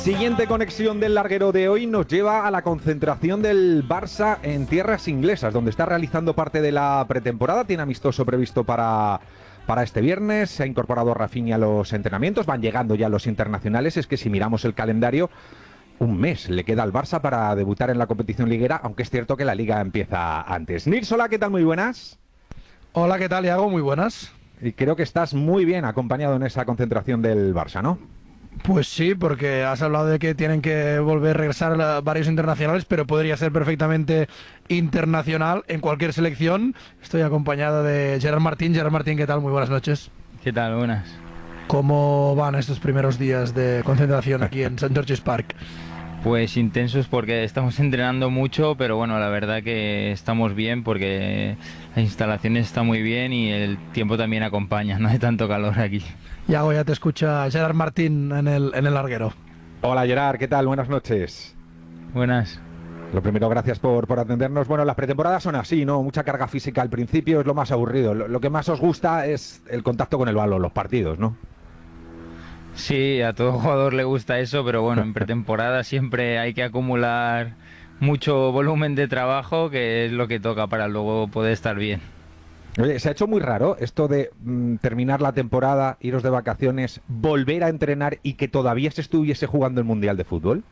Siguiente conexión del larguero de hoy nos lleva a la concentración del Barça en tierras inglesas, donde está realizando parte de la pretemporada. Tiene amistoso previsto para este viernes. Se ha incorporado Rafinha a los entrenamientos. Van llegando ya los internacionales. Es que si miramos el calendario, un mes le queda al Barça para debutar en la competición liguera, aunque es cierto que la liga empieza antes. Nils, hola, ¿qué tal? Muy buenas. Hola, ¿qué tal, Iago? Muy buenas. Y creo que estás muy bien acompañado en esa concentración del Barça, ¿no? Pues sí, porque has hablado de que tienen que volver a regresar varios internacionales, pero podría ser perfectamente internacional en cualquier selección. Estoy acompañado de Gerard Martín. Gerard Martín, ¿qué tal? Muy buenas noches. ¿Qué tal? Buenas. ¿Cómo van estos primeros días de concentración aquí en St. George's Park? Pues intensos porque estamos entrenando mucho, pero bueno, la verdad que estamos bien porque las instalaciones están muy bien y el tiempo también acompaña, no hay tanto calor aquí. Iago, ya te escucha Gerard Martín en el larguero. Hola Gerard, ¿qué tal? Buenas noches. Buenas. Lo primero, gracias por atendernos. Bueno, las pretemporadas son así, ¿no? Mucha carga física al principio, es lo más aburrido. Lo que más os gusta es el contacto con el balón, los partidos, ¿no? Sí, a todo jugador le gusta eso, pero bueno, en pretemporada siempre hay que acumular mucho volumen de trabajo, que es lo que toca para luego poder estar bien. Oye, se ha hecho muy raro esto de terminar la temporada, iros de vacaciones, volver a entrenar y que todavía se estuviese jugando el Mundial de Fútbol.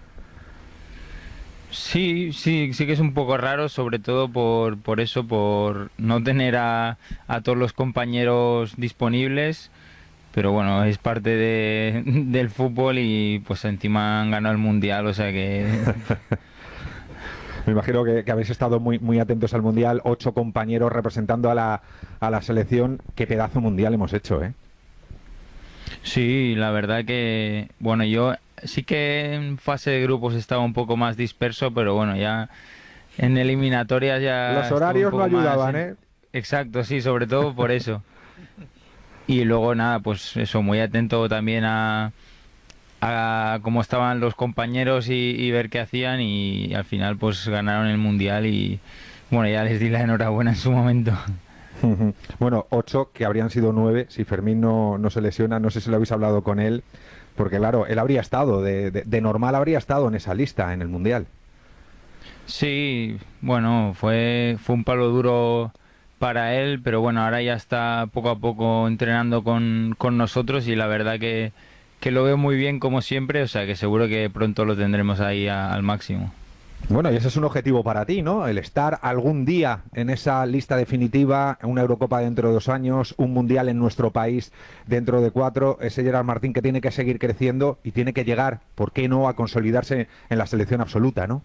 Sí que es un poco raro, sobre todo por eso, por no tener a todos los compañeros disponibles, pero bueno, es parte del fútbol y pues encima han ganado el Mundial, o sea que... Me imagino que habéis estado muy atentos al Mundial, 8 compañeros representando a la selección. Qué pedazo mundial hemos hecho, ¿eh? Sí, la verdad que, bueno, yo sí que en fase de grupos estaba un poco más disperso, pero bueno, ya en eliminatorias ya Los estuve un horarios no poco más ayudaban, ¿eh? Exacto, sí, sobre todo por eso. Y luego nada, pues eso, muy atento también a cómo estaban los compañeros y ver qué hacían y al final pues ganaron el Mundial y bueno, ya les di la enhorabuena en su momento. Bueno, 8, que habrían sido 9 si Fermín no se lesiona. No sé si lo habéis hablado con él, porque claro, él habría estado, de normal habría estado en esa lista en el Mundial. Sí, bueno, fue un palo duro para él, pero bueno, ahora ya está poco a poco entrenando con nosotros y la verdad que lo veo muy bien como siempre, o sea que seguro que pronto lo tendremos ahí al máximo. Bueno, y ese es un objetivo para ti, ¿no? El estar algún día en esa lista definitiva, una Eurocopa dentro de 2 años, un Mundial en nuestro país dentro de 4. Ese Gerard Martín que tiene que seguir creciendo y tiene que llegar, ¿por qué no?, a consolidarse en la selección absoluta, ¿no?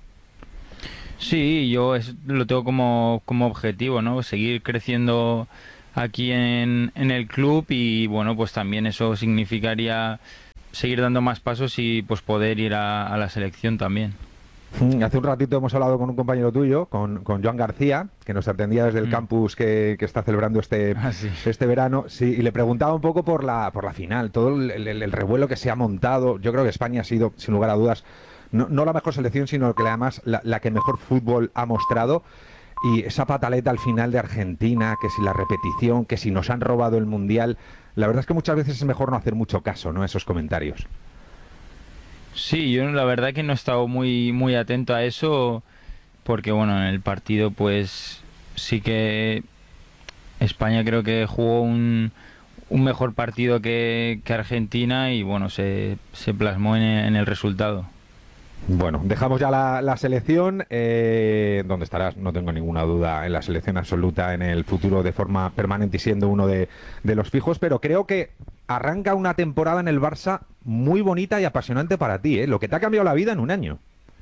Sí, yo lo tengo como objetivo, ¿no? Seguir creciendo aquí en el club y bueno, pues también eso significaría seguir dando más pasos y pues poder ir a la selección también. Hace un ratito hemos hablado con un compañero tuyo, con Joan García, que nos atendía desde el campus que está celebrando Ah, sí. este verano, sí, y le preguntaba un poco por la final, todo el revuelo que se ha montado. Yo creo que España ha sido, sin lugar a dudas, no la mejor selección, sino que además la que mejor fútbol ha mostrado. Y esa pataleta al final de Argentina, que si la repetición, que si nos han robado el Mundial, la verdad es que muchas veces es mejor no hacer mucho caso, ¿no?, a esos comentarios. Sí, yo la verdad que no he estado muy atento a eso porque bueno, en el partido pues sí que España creo que jugó un mejor partido que Argentina y bueno, se plasmó en el resultado. Bueno, dejamos ya la selección, donde estarás, no tengo ninguna duda, en la selección absoluta en el futuro de forma permanente y siendo uno de los fijos, pero creo que arranca una temporada en el Barça muy bonita y apasionante para ti, ¿eh? Lo que te ha cambiado la vida en un año.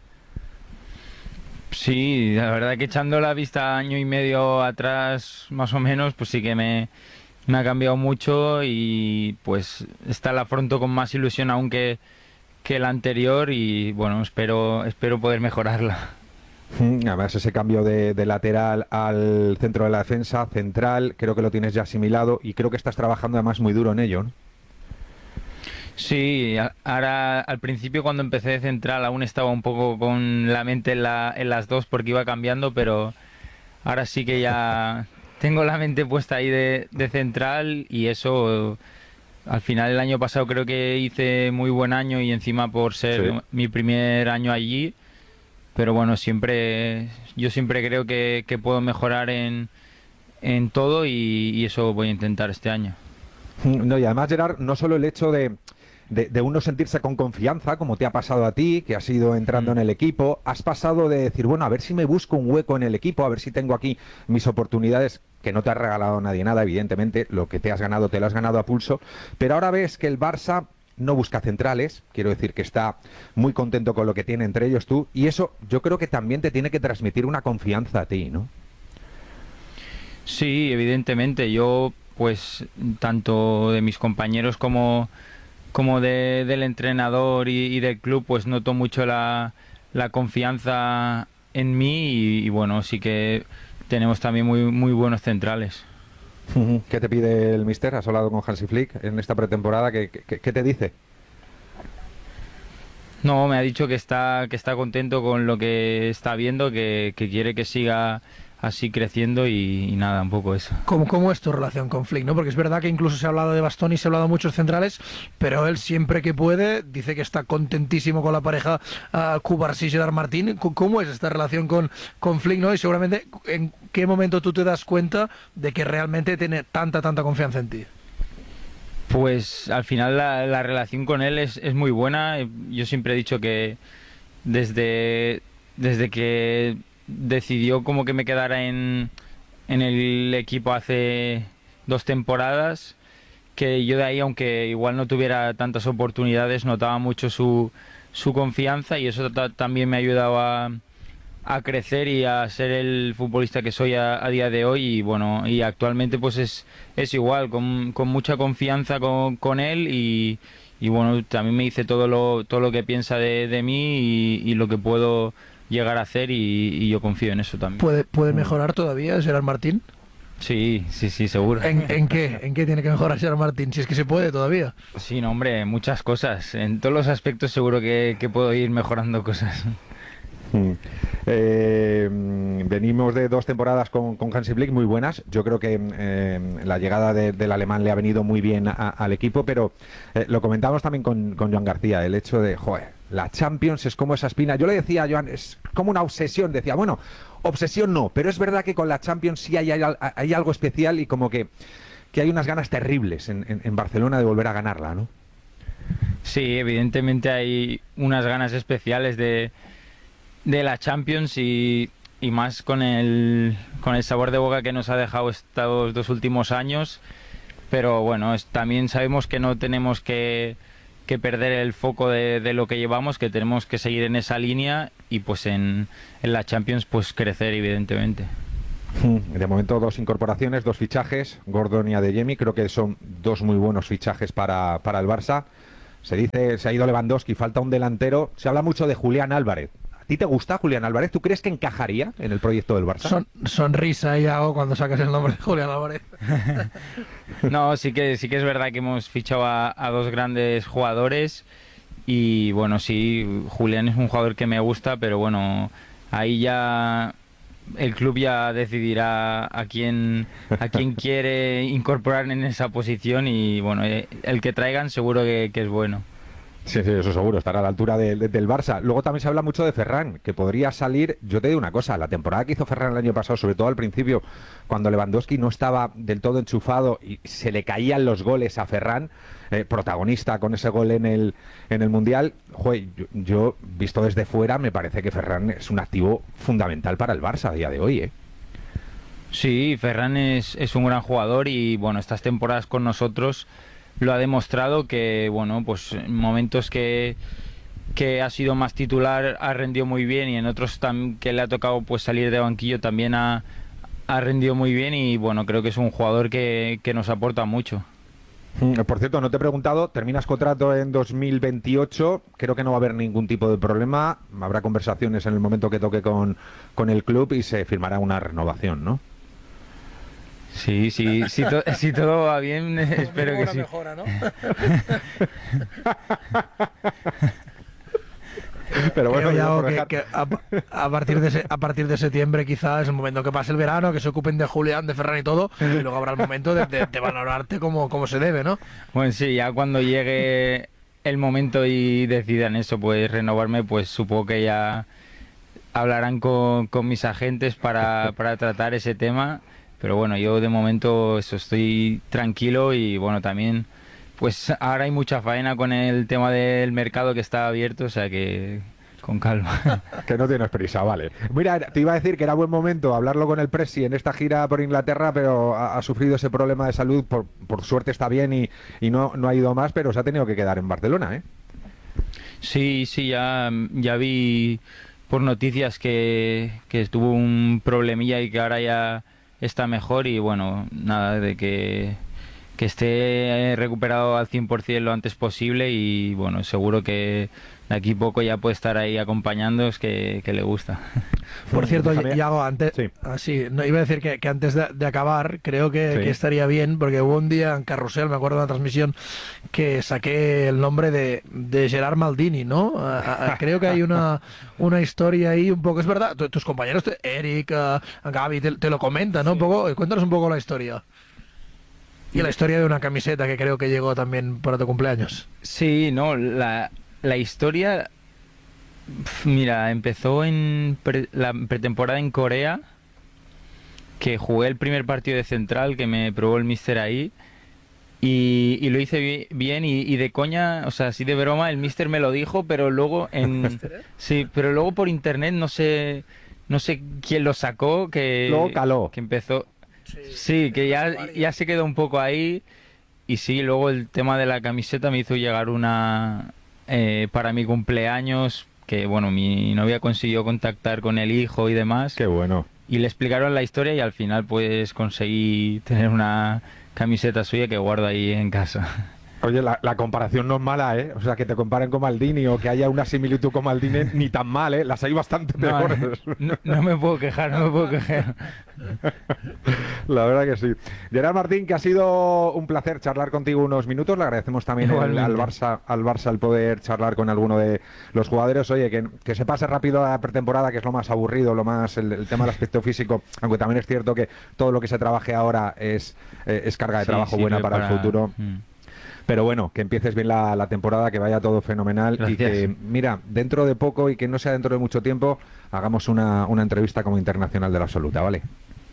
Sí, la verdad que echando la vista año y medio atrás más o menos, pues sí que me ha cambiado mucho y pues esta la afronto con más ilusión aún que la anterior y bueno, espero poder mejorarla. Además, ese cambio de lateral al centro de la defensa, central, creo que lo tienes ya asimilado y creo que estás trabajando además muy duro en ello, ¿no? Sí, ahora al principio cuando empecé de central aún estaba un poco con la mente en las dos porque iba cambiando, pero ahora sí que ya tengo la mente puesta ahí de central y eso al final el año pasado creo que hice muy buen año y encima por ser Sí. mi primer año allí, pero bueno, yo siempre creo que puedo mejorar en todo y eso voy a intentar este año. No, y además, Gerard, no solo el hecho de uno sentirse con confianza, como te ha pasado a ti, que has ido entrando Mm. en el equipo, has pasado de decir, bueno, a ver si me busco un hueco en el equipo, a ver si tengo aquí mis oportunidades, que no te ha regalado nadie nada, evidentemente, lo que te has ganado, te lo has ganado a pulso, pero ahora ves que el Barça no busca centrales, quiero decir que está muy contento con lo que tiene entre ellos tú, y eso yo creo que también te tiene que transmitir una confianza a ti, ¿no? Sí, evidentemente, yo pues tanto de mis compañeros como del entrenador y del club, pues noto mucho la confianza en mí y bueno, sí que tenemos también muy buenos centrales. Ujú. ¿Qué te pide el míster? ¿Has hablado con Hansi Flick en esta pretemporada? ¿Qué te dice? No, me ha dicho que está contento con lo que está viendo, que quiere que siga así creciendo y nada, un poco eso. ¿Cómo es tu relación con Flick, ¿no? Porque es verdad que incluso se ha hablado de Bastoni, se ha hablado de muchos centrales, pero él siempre que puede dice que está contentísimo con la pareja Cubarsí y Gerard Martín. ¿Cómo es esta relación con Flick, ¿no? Y seguramente, ¿en qué momento tú te das cuenta de que realmente tiene tanta confianza en ti? Pues al final la relación con él es muy buena. Yo siempre he dicho que desde que decidió como que me quedara en el equipo hace 2 temporadas, que yo de ahí, aunque igual no tuviera tantas oportunidades, notaba mucho su confianza y eso también me ha ayudado a crecer y a ser el futbolista que soy a día de hoy y bueno, y actualmente pues es igual, con mucha confianza con él y bueno, también me dice todo lo que piensa de mí y lo que puedo llegar a hacer y yo confío en eso también. ¿Puede mejorar todavía Gerard Martín? Sí, sí, sí, seguro. ¿En qué? ¿En qué tiene que mejorar Gerard Martín? Si es que se puede todavía. Sí, no, hombre, muchas cosas. En todos los aspectos seguro que puedo ir mejorando cosas. Mm. Venimos de 2 temporadas con Hansi Flick muy buenas. Yo creo que la llegada del alemán le ha venido muy bien al equipo, pero lo comentamos también con Joan García, el hecho de, joder, la Champions es como esa espina. Yo le decía a Joan, es como una obsesión. Decía, bueno, obsesión no, pero es verdad que con la Champions sí hay algo especial y como que hay unas ganas terribles en Barcelona de volver a ganarla, ¿no? Sí, evidentemente hay unas ganas especiales de la Champions y más con el sabor de boca que nos ha dejado estos 2 últimos años. Pero bueno, también sabemos que no tenemos que perder el foco de lo que llevamos, que tenemos que seguir en esa línea y pues en la Champions pues crecer evidentemente. De momento 2 incorporaciones, 2 fichajes, Gordon y Adeyemi, creo que son 2 muy buenos fichajes para el Barça. Se dice, se ha ido Lewandowski, falta un delantero. Se habla mucho de Julián Álvarez. ¿A ti te gusta Julián Álvarez? ¿Tú crees que encajaría en el proyecto del Barça? Sonrisa y hago cuando sacas el nombre de Julián Álvarez. No, sí que es verdad que hemos fichado a 2 grandes jugadores y bueno, sí, Julián es un jugador que me gusta, pero bueno, ahí ya el club ya decidirá a quién quiere incorporar en esa posición y bueno, el que traigan seguro que es bueno. Sí, sí, eso seguro, estará a la altura del Barça. Luego también se habla mucho de Ferran, que podría salir. Yo te digo una cosa, la temporada que hizo Ferran el año pasado, sobre todo al principio, cuando Lewandowski no estaba del todo enchufado y se le caían los goles a Ferran, protagonista con ese gol en el Mundial, joder, yo, visto desde fuera, me parece que Ferran es un activo fundamental para el Barça a día de hoy, ¿eh? Sí, Ferran es un gran jugador y bueno, estas temporadas con nosotros lo ha demostrado que bueno, pues en momentos que ha sido más titular ha rendido muy bien y en otros que le ha tocado pues salir de banquillo también ha rendido muy bien y bueno, creo que es un jugador que nos aporta mucho. Por cierto, no te he preguntado, terminas contrato en 2028, creo que no va a haber ningún tipo de problema, habrá conversaciones en el momento que toque con el club y se firmará una renovación, ¿no? Sí, sí, si todo va bien, espero que sí. Mejora, ¿no? Pero bueno, creo, Yago, por dejar... que a partir de septiembre quizás es el momento que pase el verano, que se ocupen de Julián, de Ferran y todo, y luego habrá el momento de valorarte como se debe, ¿no? Bueno, sí, ya cuando llegue el momento y decidan eso, pues renovarme, pues supongo que ya hablarán con mis agentes para tratar ese tema. Pero bueno, yo de momento eso, estoy tranquilo y bueno, también pues ahora hay mucha faena con el tema del mercado que está abierto, o sea que con calma. Que no tienes prisa, vale. Mira, te iba a decir que era buen momento hablarlo con el Presi en esta gira por Inglaterra, pero ha sufrido ese problema de salud, por suerte está bien y no ha ido más, pero se ha tenido que quedar en Barcelona, ¿eh? Sí, ya vi por noticias que tuvo un problemilla y que ahora ya está mejor y bueno, nada, de que esté recuperado al 100% lo antes posible y bueno, seguro que de aquí poco ya puede estar ahí acompañándoos, que le gusta. Por cierto, Yago, antes, sí. no, iba a decir que antes de acabar, creo que estaría bien, porque hubo un día en Carrusel, me acuerdo de una transmisión, que saqué el nombre de Gerard Maldini, ¿no? Creo que hay una historia ahí un poco, es verdad, tus compañeros, Eric, Gaby, te lo comentan, ¿no? Un poco, cuéntanos un poco la historia. Y la historia de una camiseta que creo que llegó también para tu cumpleaños. Sí, no, la historia, mira, empezó en la pretemporada en Corea, que jugué el primer partido de central, que me probó el míster ahí, y lo hice bien y de coña, o sea, así de broma, el míster me lo dijo, pero luego sí, pero luego por internet no sé quién lo sacó, que luego caló. Que empezó. Sí, que ya se quedó un poco ahí. Y sí, luego el tema de la camiseta me hizo llegar una para mi cumpleaños, que bueno, mi novia consiguió contactar con el hijo y demás. Qué bueno. Y le explicaron la historia y al final pues conseguí tener una camiseta suya que guardo ahí en casa. Oye, la comparación no es mala, ¿eh? O sea, que te comparen con Maldini o que haya una similitud con Maldini, ni tan mal, ¿eh? Las hay bastante peores. No me puedo quejar, no me puedo quejar. La verdad que sí. Gerard Martín, que ha sido un placer charlar contigo unos minutos. Le agradecemos también al Barça el poder charlar con alguno de los jugadores. Oye, que se pase rápido la pretemporada, que es lo más aburrido, lo más el tema del aspecto físico, aunque también es cierto que todo lo que se trabaje ahora es carga de trabajo buena para el futuro. Pero bueno, que empieces bien la temporada, que vaya todo fenomenal. Gracias. Y que, mira, dentro de poco y que no sea dentro de mucho tiempo, hagamos una entrevista como internacional de la absoluta, ¿vale?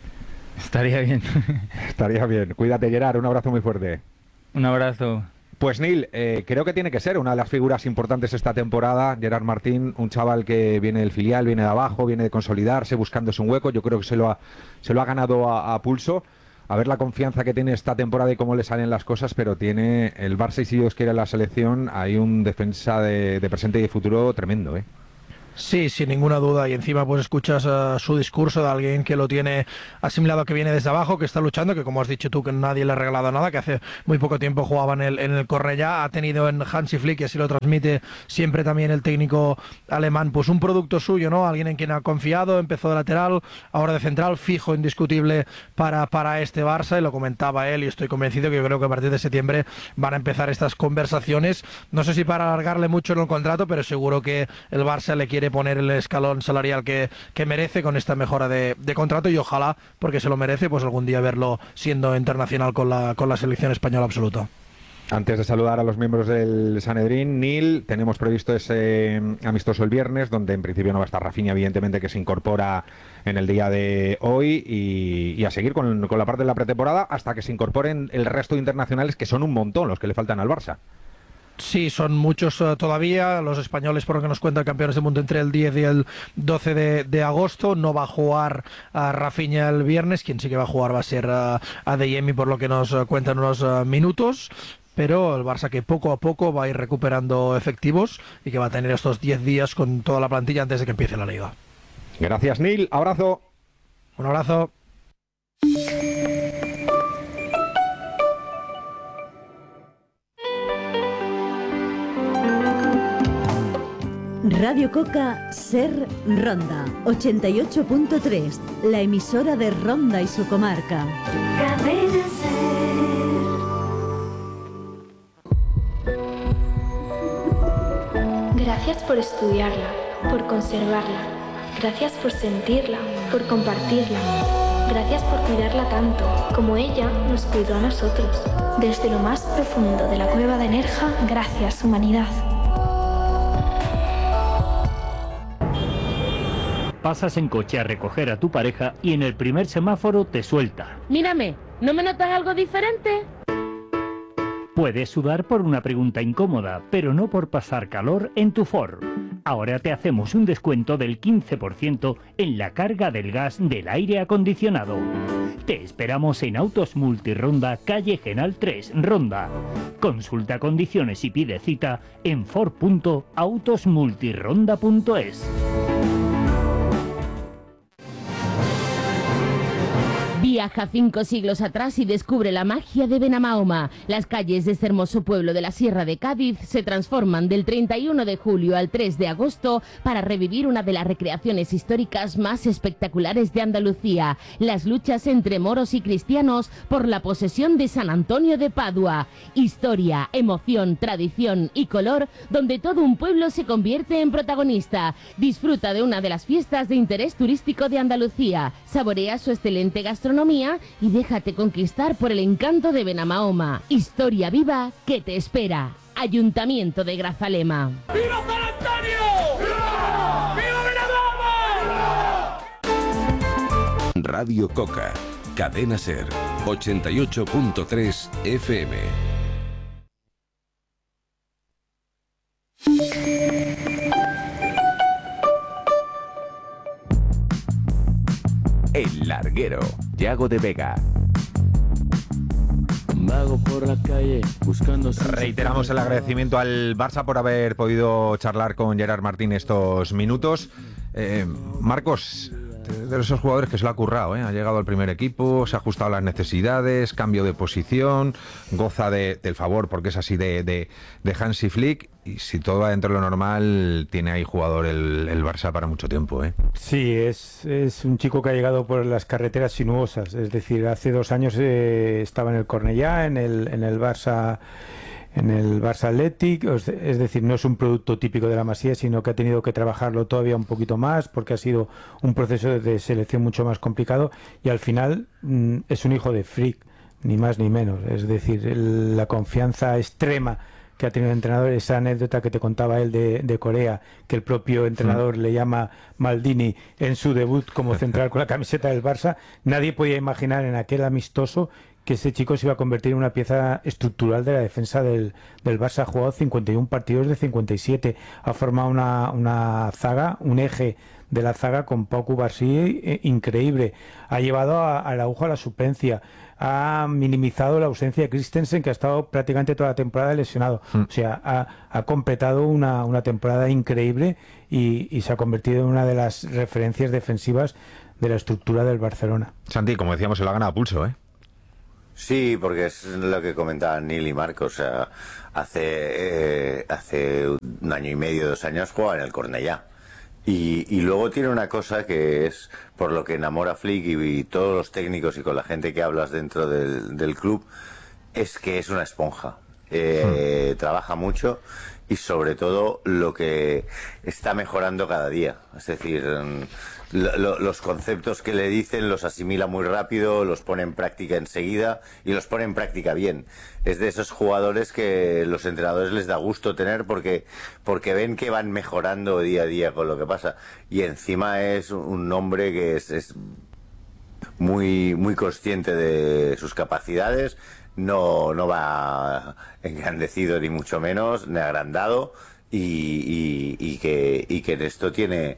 Estaría bien. Estaría bien. Cuídate, Gerard, un abrazo muy fuerte. Un abrazo. Pues Neil, creo que tiene que ser una de las figuras importantes esta temporada. Gerard Martín, un chaval que viene del filial, viene de abajo, viene de consolidarse, buscándose un hueco. Yo creo que se lo ha ganado a pulso. A ver la confianza que tiene esta temporada y cómo le salen las cosas, pero tiene el Barça y si Dios quiere la selección, hay un defensa de presente y de futuro tremendo, ¿eh? Sí, sin ninguna duda, y encima pues escuchas su discurso de alguien que lo tiene asimilado, que viene desde abajo, que está luchando, que como has dicho tú, que nadie le ha regalado nada, que hace muy poco tiempo jugaba en el Cornellá, ha tenido en Hansi Flick, y así lo transmite siempre también el técnico alemán, pues un producto suyo, ¿no? Alguien en quien ha confiado, empezó de lateral, ahora de central, fijo, indiscutible para este Barça, y lo comentaba él, y estoy convencido que yo creo que a partir de septiembre van a empezar estas conversaciones, no sé si para alargarle mucho en el contrato, pero seguro que el Barça le quiere poner el escalón salarial que merece con esta mejora de contrato, y ojalá, porque se lo merece, pues algún día verlo siendo internacional con la selección española absoluta. Antes de saludar a los miembros del Sanedrín, Neil, tenemos previsto ese amistoso el viernes, donde en principio no va a estar Rafinha, evidentemente, que se incorpora en el día de hoy, y a seguir con la parte de la pretemporada hasta que se incorporen el resto de internacionales, que son un montón los que le faltan al Barça. Sí, son muchos todavía. Los españoles, por lo que nos cuenta el Campeones del Mundo, entre el 10 y el 12 de agosto. No va a jugar a Rafinha el viernes. Quien sí que va a jugar va a ser Adeyemi, por lo que nos cuentan unos minutos. Pero el Barça que poco a poco va a ir recuperando efectivos y que va a tener estos 10 días con toda la plantilla antes de que empiece la Liga. Gracias, Neil. Abrazo. Un abrazo. Radio Coca Ser Ronda 88.3, la emisora de Ronda y su comarca. Cadena Ser. Gracias por estudiarla. por conservarla. Gracias por sentirla, por compartirla. Gracias por cuidarla tanto, como ella nos cuidó a nosotros. Desde lo más profundo de la cueva de Nerja, gracias, humanidad. Pasas en coche a recoger a tu pareja y en el primer semáforo te suelta. Mírame, ¿no me notas algo diferente? Puedes sudar por una pregunta incómoda, pero no por pasar calor en tu Ford. Ahora te hacemos un descuento del 15% en la carga del gas del aire acondicionado. Te esperamos en Autos Multironda, calle Genal 3, Ronda. Consulta condiciones y pide cita en ford.autosmultironda.es. Viaja 5 siglos atrás y descubre la magia de Benamahoma. Las calles de este hermoso pueblo de la Sierra de Cádiz se transforman del 31 de julio al 3 de agosto para revivir una de las recreaciones históricas más espectaculares de Andalucía, las luchas entre moros y cristianos por la posesión de San Antonio de Padua. Historia, emoción, tradición y color, donde todo un pueblo se convierte en protagonista. Disfruta de una de las fiestas de interés turístico de Andalucía, saborea su excelente gastronomía y déjate conquistar por el encanto de Benamahoma. Historia viva que te espera. Ayuntamiento de Grazalema. ¡Viva San Antonio! ¡Viva! ¡Viva Benamahoma! Radio Coca, Cadena Ser, 88.3 FM. El Larguero, Yago de Vega. Vago por la calle buscando... Reiteramos el agradecimiento al Barça por haber podido charlar con Gerard Martín estos minutos. Marcos, de esos jugadores que se lo ha currado, ha llegado al primer equipo, se ha ajustado a las necesidades, cambio de posición, goza del favor, porque es así, de Hansi Flick, y si todo va dentro de lo normal, tiene ahí jugador el Barça para mucho tiempo. Sí, es un chico que ha llegado por las carreteras sinuosas, es decir, hace 2 años estaba en el Cornellá, en el Barça Athletic, es decir, no es un producto típico de la Masía, sino que ha tenido que trabajarlo todavía un poquito más porque ha sido un proceso de selección mucho más complicado y al final es un hijo de Flick, ni más ni menos, es decir, la confianza extrema que ha tenido el entrenador, esa anécdota que te contaba él de Corea, que el propio entrenador le llama Maldini en su debut como central con la camiseta del Barça, nadie podía imaginar en aquel amistoso que ese chico se iba a convertir en una pieza estructural de la defensa del Barça. Ha jugado 51 partidos de 57, ha formado una zaga, un eje de la zaga con Pau Cubarsí increíble, ha llevado a Araujo a la suplencia, ha minimizado la ausencia de Christensen, que ha estado prácticamente toda la temporada lesionado. O sea, ha completado una temporada increíble y se ha convertido en una de las referencias defensivas de la estructura del Barcelona. Santi, como decíamos, se lo ha ganado a pulso, Sí, porque es lo que comentaban Neil y Marcos. O sea, hace 1 año y medio, 2 años jugaba en el Cornellá. Y luego tiene una cosa que es por lo que enamora a Flick y todos los técnicos y con la gente que hablas dentro del club, es que es una esponja. Trabaja mucho y sobre todo lo que está mejorando cada día. Es decir, los conceptos que le dicen los asimila muy rápido, los pone en práctica enseguida y los pone en práctica bien. Es de esos jugadores que los entrenadores les da gusto tener porque ven que van mejorando día a día con lo que pasa. Y encima es un hombre que es muy, muy consciente de sus capacidades. No va engrandecido ni mucho menos, ni agrandado, y que en esto tiene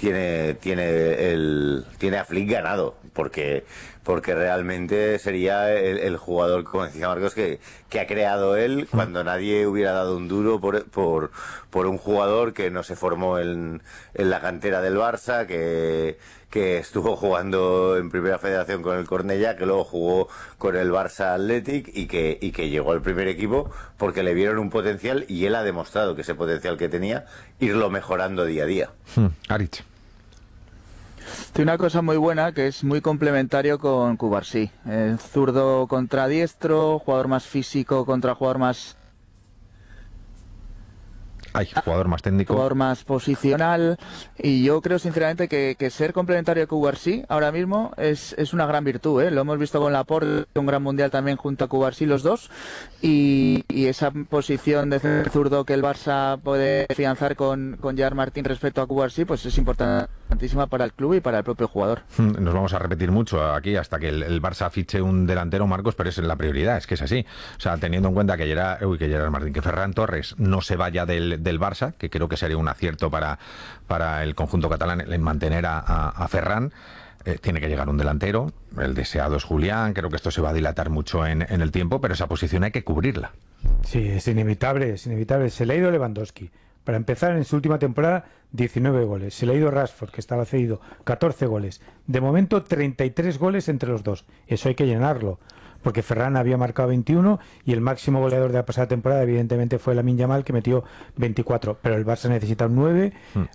a Flick ganado, porque realmente sería el jugador, como decía Marcos, que ha creado él cuando nadie hubiera dado un duro por un jugador que no se formó en la cantera del Barça, que estuvo jugando en Primera Federación con el Cornellá, que luego jugó con el Barça Athletic y que llegó al primer equipo porque le vieron un potencial y él ha demostrado que ese potencial que tenía, irlo mejorando día a día. Aritz. Tiene una cosa muy buena que es muy complementario con Cubarsí. Zurdo contra diestro, jugador más físico contra jugador más... Ay, jugador más técnico. Jugador más posicional. Y yo creo sinceramente que ser complementario de Cubarsí ahora mismo es una gran virtud, ¿eh? Lo hemos visto con Laporte, un gran mundial también junto a Cubarsí los dos. Y esa posición de zurdo que el Barça puede afianzar con Gerard Martín respecto a Cubarsí, pues es importantísima para el club y para el propio jugador. Nos vamos a repetir mucho aquí hasta que el Barça fiche un delantero, Marcos, pero es la prioridad, es que es así. O sea, teniendo en cuenta que Gerard Martín, que Ferran Torres no se vaya del Barça, que creo que sería un acierto para el conjunto catalán en mantener a Ferran. Tiene que llegar un delantero, el deseado es Julián, creo que esto se va a dilatar mucho en el tiempo, pero esa posición hay que cubrirla. Sí, es inevitable. Se le ha ido Lewandowski. Para empezar, en su última temporada, 19 goles. Se le ha ido Rashford, que estaba cedido, 14 goles. De momento, 33 goles entre los dos. Eso hay que llenarlo, porque Ferran había marcado 21 y el máximo goleador de la pasada temporada, evidentemente, fue Lamine Yamal, que metió 24. Pero el Barça necesita un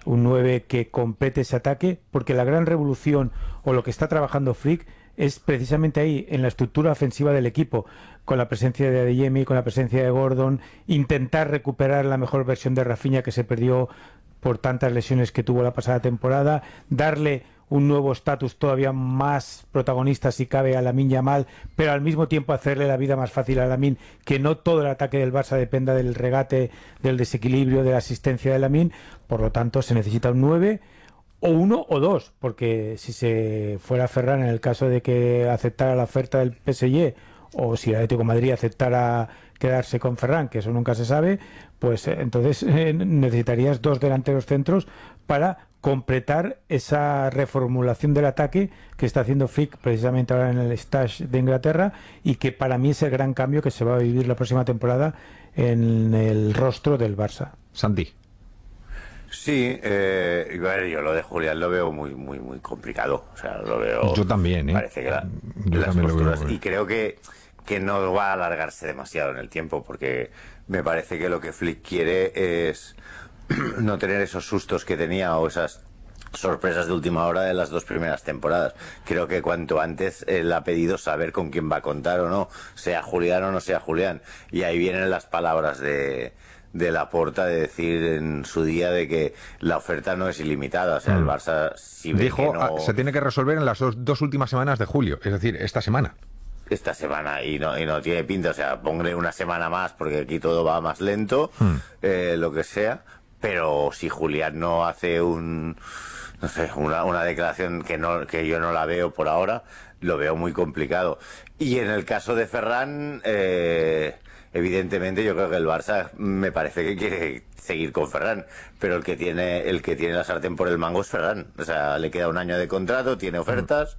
9 que complete ese ataque, porque la gran revolución, o lo que está trabajando Flick, es precisamente ahí, en la estructura ofensiva del equipo, con la presencia de Adeyemi, con la presencia de Gordon, intentar recuperar la mejor versión de Rafinha, que se perdió por tantas lesiones que tuvo la pasada temporada, darle un nuevo estatus todavía más protagonista si cabe a Lamine Yamal, pero al mismo tiempo hacerle la vida más fácil a Lamine, que no todo el ataque del Barça dependa del regate, del desequilibrio, de la asistencia de Lamine. Por lo tanto, se necesita un 9, o 1 o 2, porque si se fuera Ferran, en el caso de que aceptara la oferta del PSG, o si el Atlético de Madrid aceptara quedarse con Ferran, que eso nunca se sabe, pues entonces necesitarías 2 delanteros centros para completar esa reformulación del ataque que está haciendo Flick precisamente ahora en el Stage de Inglaterra, y que para mí es el gran cambio que se va a vivir la próxima temporada en el rostro del Barça. Santi. Sí, yo lo de Julián lo veo muy complicado. O sea, lo veo. Yo también, ¿eh? Parece que yo las también posturas, lo veo. y creo que no va a alargarse demasiado en el tiempo, porque me parece que lo que Flick quiere es no tener esos sustos que tenía o esas sorpresas de última hora de las 2 primeras temporadas. Creo que cuanto antes él ha pedido saber con quién va a contar o no, sea Julián o no sea Julián. Y ahí vienen las palabras de Laporta, de decir en su día de que la oferta no es ilimitada. O sea, el Barça, si ve dijo, que no... se tiene que resolver en las dos últimas semanas de julio, es decir, esta semana. Y no tiene pinta. O sea, ponle una semana más, porque aquí todo va más lento, lo que sea. Pero si Julián no hace una declaración que yo no la veo por ahora, lo veo muy complicado. Y en el caso de Ferran, evidentemente yo creo que el Barça me parece que quiere seguir con Ferran, pero el que tiene la sartén por el mango es Ferran. O sea, le queda un año de contrato, tiene ofertas,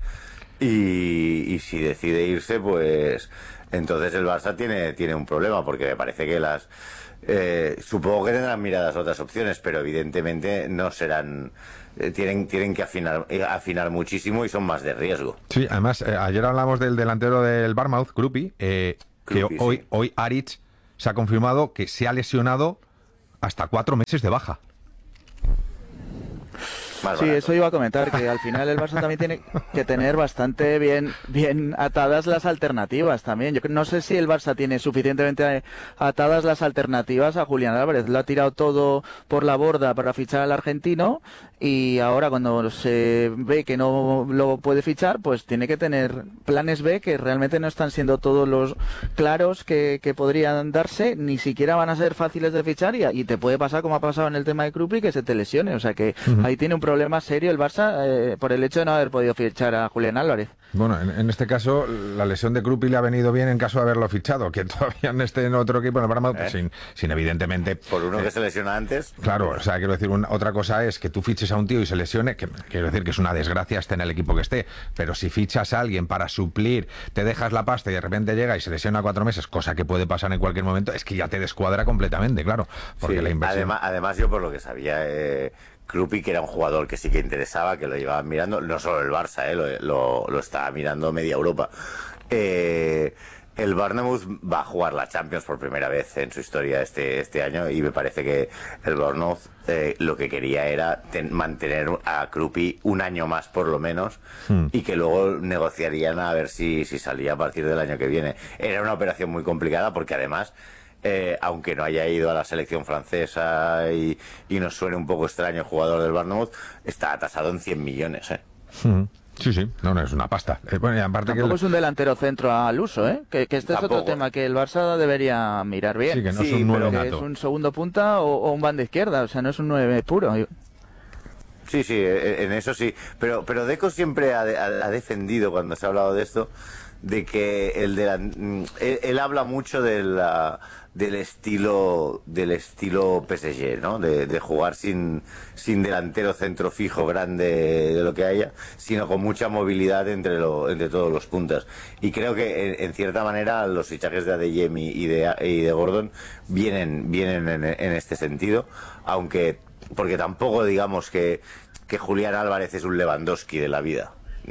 y si decide irse, pues entonces el Barça tiene un problema, porque me parece que supongo que tendrán miradas otras opciones, pero evidentemente no serán... tienen que afinar muchísimo, y son más de riesgo. Sí, además, ayer hablamos del delantero del Bournemouth, Kruppi, que hoy Aritz se ha confirmado que se ha lesionado hasta 4 meses de baja. Sí, eso iba a comentar, que al final el Barça también tiene que tener bastante bien atadas las alternativas también. Yo no sé si el Barça tiene suficientemente atadas las alternativas a Julián Álvarez. Lo ha tirado todo por la borda para fichar al argentino, y ahora cuando se ve que no lo puede fichar, pues tiene que tener planes B, que realmente no están siendo todos los claros que podrían darse, ni siquiera van a ser fáciles de fichar, y te puede pasar como ha pasado en el tema de Kruppi, que se te lesione. O sea que ahí tiene un problema serio el Barça por el hecho de no haber podido fichar a Julián Álvarez. Bueno, en este caso la lesión de Kruppi le ha venido bien en caso de haberlo fichado, que todavía no esté en otro equipo en el Bournemouth, sin evidentemente... Por uno que se lesiona antes. Claro, o sea, quiero decir, otra cosa es que tú fiches a un tío y se lesione, que quiero decir que es una desgracia esté en el equipo que esté, pero si fichas a alguien para suplir, te dejas la pasta y de repente llega y se lesiona 4 meses, cosa que puede pasar en cualquier momento, es que ya te descuadra completamente, claro, porque la inversión... Además, yo por lo que sabía... Kruppi, que era un jugador que sí que interesaba, que lo llevaban mirando, no solo el Barça, lo estaba mirando media Europa. El Bournemouth va a jugar la Champions por primera vez en su historia este año, y me parece que el Bournemouth lo que quería era mantener a Kruppi un año más por lo menos, y que luego negociarían a ver si salía a partir del año que viene. Era una operación muy complicada, porque además aunque no haya ido a la selección francesa y nos suene un poco extraño el jugador del Bournemouth, está tasado en 100 millones. Sí, no, es una pasta. Bueno, y aparte tampoco es un delantero centro al uso, que este tampoco. Es otro tema que el Barça debería mirar bien. Sí, que no es un 9 nato. Es un segundo punta o un banda izquierda, o sea, no es un 9 puro. Sí, en eso sí. Pero Deco siempre ha defendido, cuando se ha hablado de esto, de que él habla mucho del estilo PSG, ¿no? De jugar sin delantero centro fijo grande de lo que haya, sino con mucha movilidad entre todos los puntas. Y creo que en cierta manera los fichajes de Adeyemi y de Gordon vienen en este sentido, aunque porque tampoco digamos que Julián Álvarez es un Lewandowski de la vida.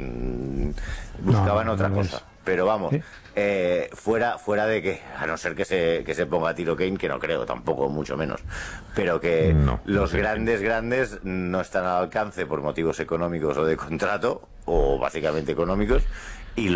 Buscaban otra cosa. Pero vamos, ¿sí? Fuera de que, a no ser que se ponga a tiro Kane, que no creo tampoco, mucho menos, pero que los grandes no están al alcance por motivos económicos o de contrato, o básicamente económicos, y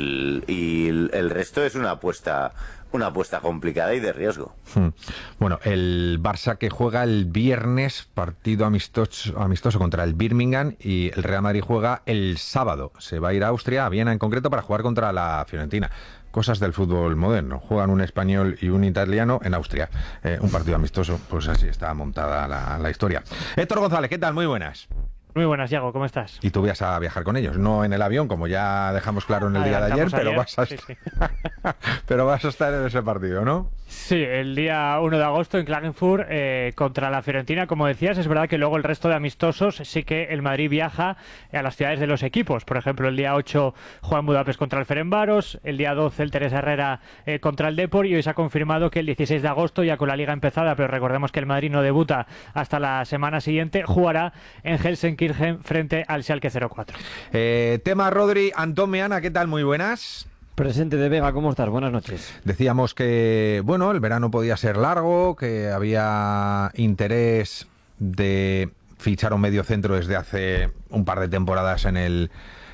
el resto es una apuesta complicada y de riesgo. Bueno, el Barça que juega el viernes, partido amistoso contra el Birmingham, y el Real Madrid juega el sábado. Se va a ir a Austria, a Viena en concreto, para jugar contra la Fiorentina. Cosas del fútbol moderno. Juegan un español y un italiano en Austria. Un partido amistoso, pues así está montada la historia. Héctor González, ¿qué tal? Muy buenas. Muy buenas, Yago, ¿cómo estás? Y tú vas a viajar con ellos, no en el avión, como ya dejamos claro en el día de ayer, pero vas a pero vas a estar en ese partido, ¿no? Sí, el día 1 de agosto en Klagenfurt contra la Fiorentina, como decías. Es verdad que luego el resto de amistosos sí que el Madrid viaja a las ciudades de los equipos. Por ejemplo, el día 8 juega en Budapest contra el Ferencváros, el día 12 el Teresa Herrera contra el Depor, y hoy se ha confirmado que el 16 de agosto, ya con la liga empezada, pero recordemos que el Madrid no debuta hasta la semana siguiente, jugará en Helsinki frente al Schalke 04. Tema Rodri, Antón Meana, ¿qué tal? Muy buenas. Presente de Vega, ¿cómo estás? Buenas noches. Decíamos que, bueno, el verano podía ser largo, que había interés de fichar un mediocentro desde hace un par de temporadas en el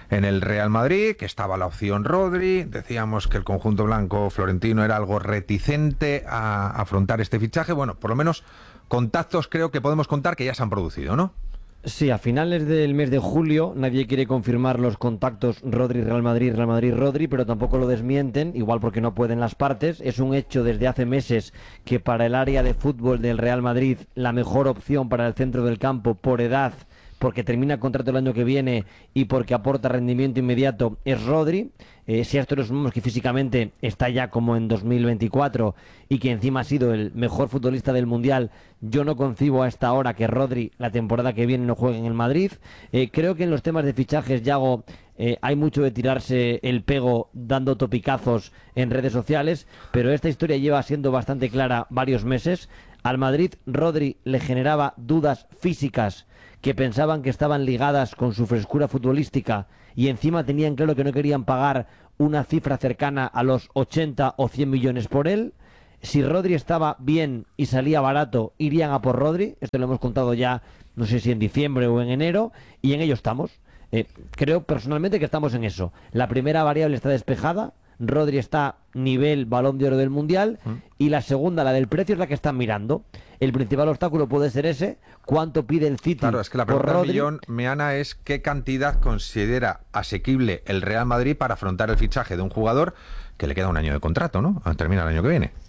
Real Madrid, que estaba la opción Rodri. Decíamos que el conjunto blanco florentino era algo reticente a afrontar este fichaje. Bueno, por lo menos contactos creo que podemos contar que ya se han producido, ¿no? Sí, a finales del mes de julio nadie quiere confirmar los contactos Rodri-Real Madrid, Real Madrid-Rodri, pero tampoco lo desmienten, igual porque no pueden las partes. Es un hecho desde hace meses que para el área de fútbol del Real Madrid la mejor opción para el centro del campo por edad, porque termina contrato el año que viene y porque aporta rendimiento inmediato, es Rodri. Si a esto le sumamos que físicamente está ya como en 2024 y que encima ha sido el mejor futbolista del Mundial, yo no concibo a esta hora que Rodri la temporada que viene no juegue en el Madrid. Creo que en los temas de fichajes, Yago, hay mucho de tirarse el pego dando topicazos en redes sociales, pero esta historia lleva siendo bastante clara varios meses. Al Madrid, Rodri le generaba dudas físicas que pensaban que estaban ligadas con su frescura futbolística, y encima tenían claro que no querían pagar una cifra cercana a los 80 o 100 millones por él. Si Rodri estaba bien y salía barato, irían a por Rodri. Esto lo hemos contado ya, no sé si en diciembre o en enero, y en ello estamos. Creo personalmente que estamos en eso. La primera variable está despejada. Rodri está nivel Balón de Oro del Mundial, y la segunda, la del precio, es la que están mirando. El principal obstáculo puede ser ese. ¿Cuánto pide el City? Claro, es que la pregunta del millón, Meana, es ¿qué cantidad considera asequible el Real Madrid para afrontar el fichaje de un jugador que le queda un año de contrato, ¿no? Termina el año que viene.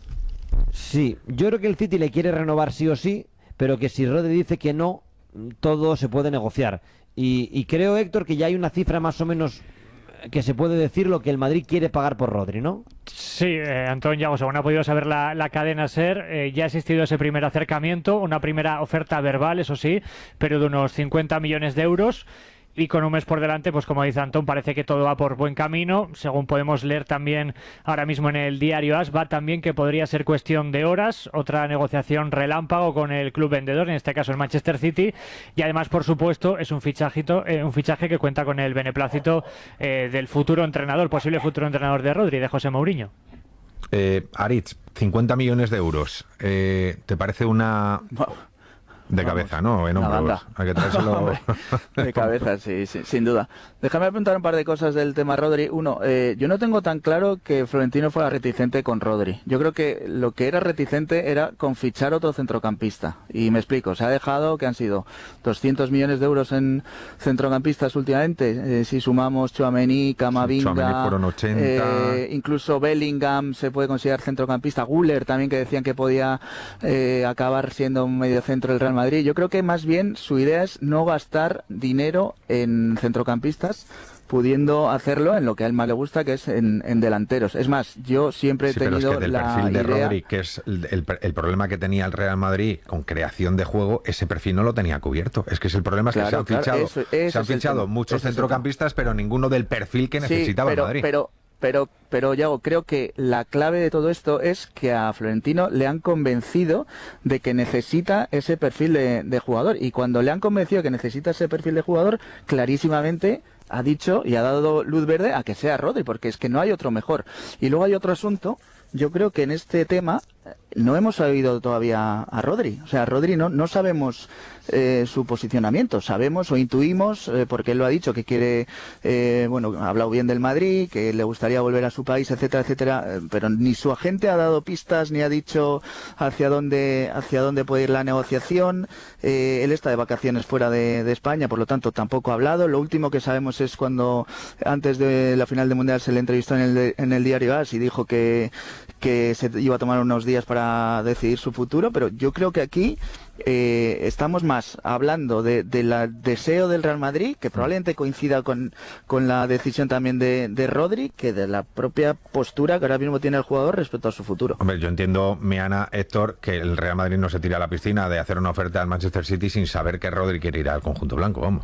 Sí, yo creo que el City le quiere renovar sí o sí, pero que si Rodri dice que no, todo se puede negociar. Y creo, Héctor, que ya hay una cifra más o menos que se puede decir lo que el Madrid quiere pagar por Rodri, ¿no? Sí, Antón, ya según ha podido saber la cadena SER, ya ha existido ese primer acercamiento, una primera oferta verbal, eso sí, pero de unos 50 millones de euros. Y con un mes por delante, pues como dice Antón, parece que todo va por buen camino. Según podemos leer también ahora mismo en el diario AS, va también que podría ser cuestión de horas, otra negociación relámpago con el club vendedor, en este caso el Manchester City. Y además, por supuesto, es un fichaje que cuenta con el beneplácito del futuro entrenador, posible futuro entrenador de Rodri, de José Mourinho. Aritz, 50 millones de euros. ¿Te parece una De cabeza, ¿no? En hombros. banda. Hay que traérselo... De cabeza, sí, sin duda. Déjame apuntar un par de cosas del tema Rodri. Uno, yo no tengo tan claro que Florentino fuera reticente con Rodri. Yo creo que lo que era reticente era con fichar otro centrocampista. Y me explico, se ha dejado que han sido 200 millones de euros en centrocampistas últimamente. Si sumamos Tchouaméni, Camavinga, fueron 80. Incluso Bellingham se puede considerar centrocampista. Güler también, que decían que podía acabar siendo un mediocentro del Real Madrid. Yo creo que más bien su idea es no gastar dinero en centrocampistas, pudiendo hacerlo en lo que a él más le gusta, que es en delanteros. Es más, yo siempre he tenido pero es que del la perfil de idea... Rodri, que es el problema que tenía el Real Madrid con creación de juego, ese perfil no lo tenía cubierto. Es que es el problema, es que Claro, se han fichado muchos centrocampistas, pero ninguno del perfil que necesitaba el Madrid. Pero Yago, creo que la clave de todo esto es que a Florentino le han convencido de que necesita ese perfil de jugador. Y cuando le han convencido que necesita ese perfil de jugador, clarísimamente ha dicho y ha dado luz verde a que sea Rodri, porque es que no hay otro mejor. Y luego hay otro asunto. Yo creo que en este tema no hemos oído todavía a Rodri. O sea, Rodri no sabemos su posicionamiento. Sabemos o intuimos, porque él lo ha dicho, que quiere, ha hablado bien del Madrid, que le gustaría volver a su país, etcétera, etcétera. Pero ni su agente ha dado pistas, ni ha dicho hacia dónde puede ir la negociación. Él está de vacaciones fuera de España, por lo tanto tampoco ha hablado. Lo último que sabemos es cuando, antes de la final del Mundial, se le entrevistó en el diario AS y dijo que se iba a tomar unos días para decidir su futuro, pero yo creo que aquí estamos más hablando del deseo del Real Madrid, que probablemente coincida con la decisión también de Rodri, que de la propia postura que ahora mismo tiene el jugador respecto a su futuro. Hombre, yo entiendo, Miana, Héctor, que el Real Madrid no se tira a la piscina de hacer una oferta al Manchester City sin saber que Rodri quiere ir al conjunto blanco, vamos.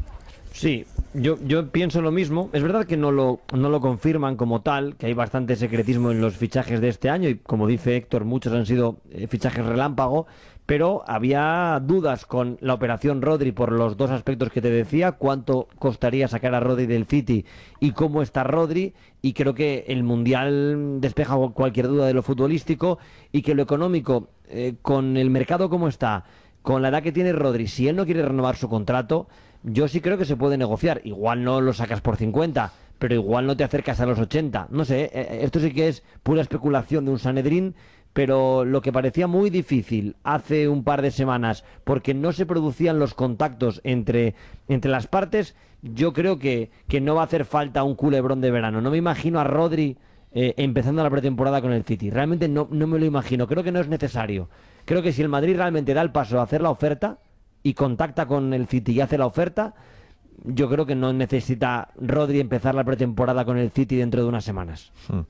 Sí, yo pienso lo mismo. Es verdad que no lo confirman como tal, que hay bastante secretismo en los fichajes de este año y, como dice Héctor, muchos han sido fichajes relámpago, pero había dudas con la operación Rodri por los dos aspectos que te decía: cuánto costaría sacar a Rodri del City y cómo está Rodri, y creo que el Mundial despeja cualquier duda de lo futbolístico, y que lo económico, con el mercado como está, con la edad que tiene Rodri, si él no quiere renovar su contrato, yo sí creo que se puede negociar. Igual no lo sacas por 50, pero igual no te acercas a los 80. No sé, esto sí que es pura especulación de un Sanedrín, pero lo que parecía muy difícil hace un par de semanas, porque no se producían los contactos entre las partes, yo creo que no va a hacer falta un culebrón de verano. No me imagino a Rodri empezando la pretemporada con el City. Realmente no me lo imagino. Creo que no es necesario. Creo que si el Madrid realmente da el paso a hacer la oferta y contacta con el City y hace la oferta, yo creo que no necesita Rodri empezar la pretemporada con el City dentro de unas semanas.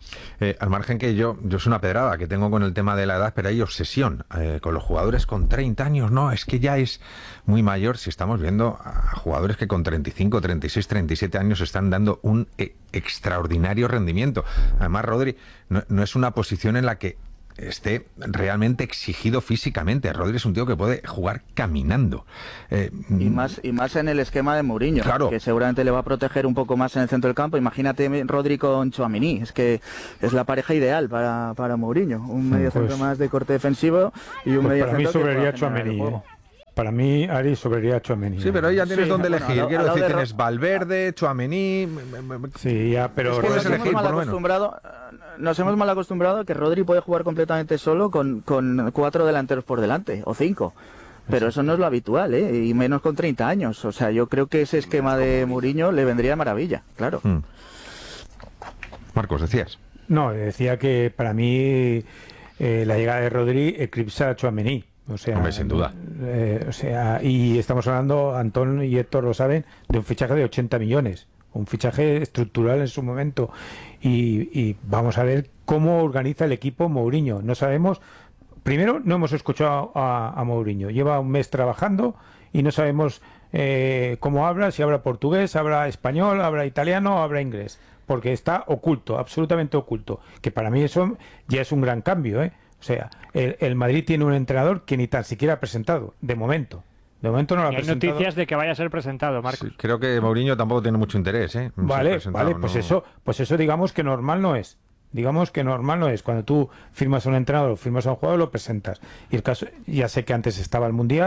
Al margen que yo es una pedrada que tengo con el tema de la edad, pero hay obsesión con los jugadores con 30 años. No, es que ya es muy mayor. Si estamos viendo a jugadores que con 35, 36, 37 años están dando un extraordinario rendimiento. Además, Rodri no es una posición en la que esté realmente exigido físicamente. Rodri es un tío que puede jugar caminando. Y más en el esquema de Mourinho, claro, que seguramente le va a proteger un poco más en el centro del campo. Imagínate Rodri con Tchouaméni, es que es la pareja ideal para Mourinho. Un mediocentro más de corte defensivo y un mediocentro para mí sobraría que Tchouaméni. Para mí, Ari, sobraría Tchouaméni. Sí, pero ahí ya tienes donde elegir. Quiero decir, tienes Valverde, Tchouaméni. Sí, ya, pero puedes elegir, por lo menos. Nos hemos mal acostumbrado a que Rodri puede jugar completamente solo con 4 delanteros por delante, o 5. Pero eso no es lo habitual, y menos con 30 años. O sea, yo creo que ese esquema de Mourinho le vendría de maravilla, claro. Marcos, decías. No, decía que para mí la llegada de Rodri eclipsa a Tchouaméni. O sea, hombre, sin duda. Y estamos hablando, Antón y Héctor lo saben, de un fichaje de 80 millones. Un fichaje estructural en su momento. Y vamos a ver cómo organiza el equipo Mourinho. No sabemos. Primero, no hemos escuchado a Mourinho. Lleva un mes trabajando y no sabemos cómo habla, si habla portugués, habla español, habla italiano, habla inglés. Porque está oculto, absolutamente oculto. Que para mí eso ya es un gran cambio, O sea, el Madrid tiene un entrenador que ni tan siquiera ha presentado, de momento. De momento no lo ha presentado. Hay noticias de que vaya a ser presentado, Marcos. Sí, creo que Mourinho tampoco tiene mucho interés, Vale, pues eso digamos que normal no es. Digamos que normal no es. Cuando tú firmas a un entrenador o firmas a un jugador, lo presentas. Y el caso, ya sé que antes estaba el Mundial,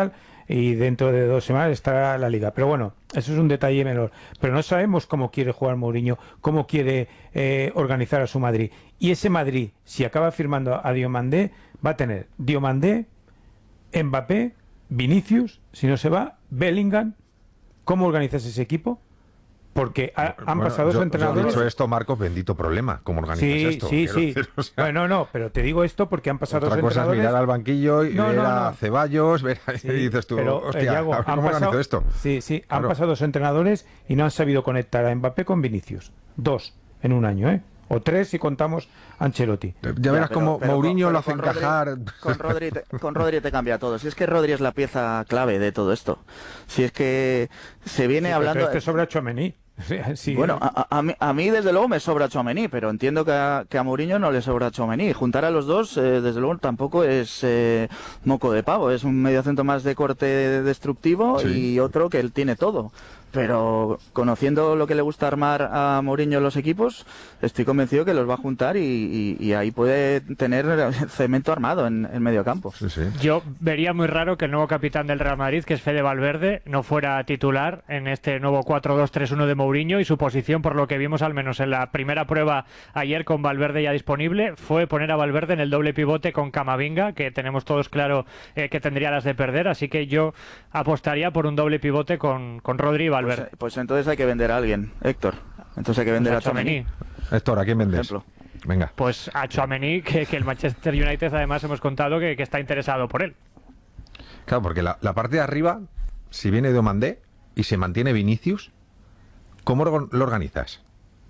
y dentro de 2 semanas estará la Liga. Pero bueno, eso es un detalle menor. Pero no sabemos cómo quiere jugar Mourinho, cómo quiere organizar a su Madrid. Y ese Madrid, si acaba firmando a Diomandé, va a tener Diomandé, Mbappé, Vinicius, si no se va, Bellingham. ¿Cómo organizas ese equipo? Porque han pasado dos entrenadores. Yo he dicho esto, Marcos, bendito problema. ¿Cómo organizas esto? Sí. Decir, o sea, bueno, no, pero te digo esto porque han pasado dos entrenadores. Otra cosa es mirar al banquillo y ver a Ceballos, y dices tú, pero, hostia, Yago, ¿cómo organizo esto? Sí, claro. Han pasado dos entrenadores y no han sabido conectar a Mbappé con Vinicius. 2 en un año, ¿eh? O 3 si contamos Ancelotti. Ya verás cómo Mourinho lo hace encajar. Con Rodri te cambia todo. Si es que Rodri es la pieza clave de todo esto. Si es que se viene hablando... Pero sobra Tchouaméni. Sí, bueno, a mí desde luego me sobra Tchouaméni, pero entiendo que a Mourinho no le sobra Tchouaméni. Juntar a los dos, desde luego, tampoco es moco de pavo. Es un mediocentro más de corte destructivo y otro que él tiene todo. Pero conociendo lo que le gusta armar a Mourinho en los equipos, estoy convencido que los va a juntar y ahí puede tener cemento armado en medio campo. Yo vería muy raro que el nuevo capitán del Real Madrid, que es Fede Valverde, no fuera titular en este nuevo 4-2-3-1 de Mourinho, y su posición, por lo que vimos al menos en la primera prueba ayer con Valverde ya disponible, fue poner a Valverde en el doble pivote con Camavinga, que tenemos todos claro que tendría las de perder, así que yo apostaría por un doble pivote con Rodri y Valverde. Pues entonces hay que vender a alguien, Héctor. Entonces hay que vender a Tchouaméni. Héctor, ¿a quién vendes? Venga. Pues a Tchouaméni, que el Manchester United además hemos contado que está interesado por él. Claro, porque la parte de arriba, si viene Diomandé y se mantiene Vinicius, ¿cómo lo organizas?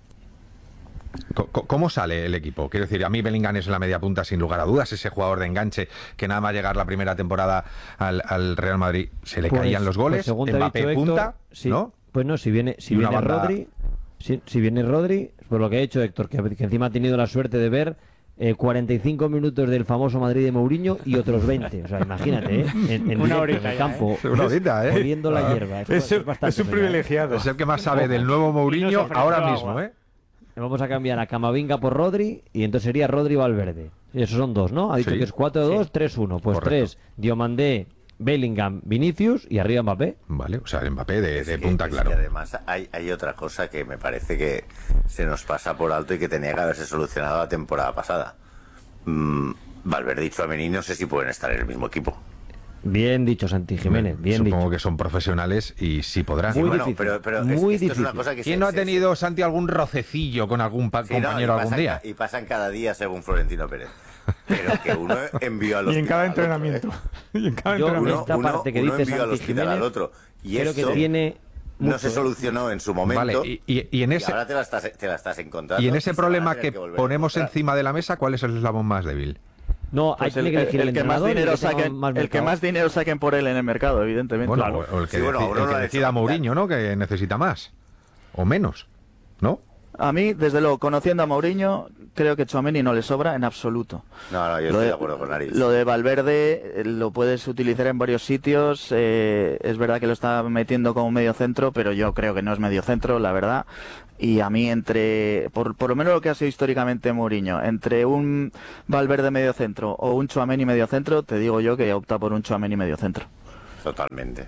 ¿Cómo sale el equipo? Quiero decir, a mí Bellingham es en la media punta sin lugar a dudas, ese jugador de enganche que nada más llegar la primera temporada al Real Madrid se le caían los goles, Mbappé punta, sí, ¿no? Pues no, si viene Rodri, si viene Rodri, por lo que ha hecho Héctor, que encima ha tenido la suerte de ver 45 minutos del famoso Madrid de Mourinho y otros 20, o sea, imagínate, en una horita en el campo, una horita, oliendo la hierba. Es un privilegiado. Es el que más sabe del nuevo Mourinho ahora mismo, ¿eh? Vamos a cambiar a Camavinga por Rodri y entonces sería Rodri Valverde. Esos son 2, ¿no? Ha dicho que es 4-2, 3-1. Pues 3, Diomandé, Bellingham, Vinicius y arriba Mbappé. Vale, o sea, el Mbappé de punta, claro. Y además hay otra cosa que me parece que se nos pasa por alto y que tenía que haberse solucionado la temporada pasada. Valverde y Tchouaméni no sé si pueden estar en el mismo equipo. Bien dicho, Santi Jiménez, bien Supongo dicho. que son profesionales y sí podrán. Muy bueno, difícil, pero muy esto difícil. es una cosa que ¿Quién no ha tenido, Santi, algún rocecillo con algún compañero algún día? Y pasan cada día según Florentino Pérez. Pero que uno envió al hospital. Y en cada entrenamiento. Yo, esta parte que dice envió al Santi hospital Jiménez, al otro. Y creo eso que tiene no se solucionó en su momento. Vale, y en ese, ahora te la estás encontrando. y en ese problema que ponemos encima de la mesa, ¿cuál es el eslabón más débil? No, pues hay que elegir el que más entrenador dinero y saquen, el que más dinero saquen por él en el mercado, evidentemente. Bueno, claro. o el que, el que decida Mourinho, ¿no? Que necesita más o menos, ¿no? A mí, desde luego, conociendo a Mourinho, creo que Tchouaméni no le sobra en absoluto. No, yo estoy de acuerdo con Aris. Lo de Valverde lo puedes utilizar en varios sitios. Es verdad que lo está metiendo como medio centro, pero yo creo que no es medio centro, la verdad. Y a mí, por lo menos lo que ha sido históricamente Mourinho, entre un Valverde medio centro o un Tchouaméni medio centro, te digo yo que opta por un Tchouaméni medio centro. Totalmente.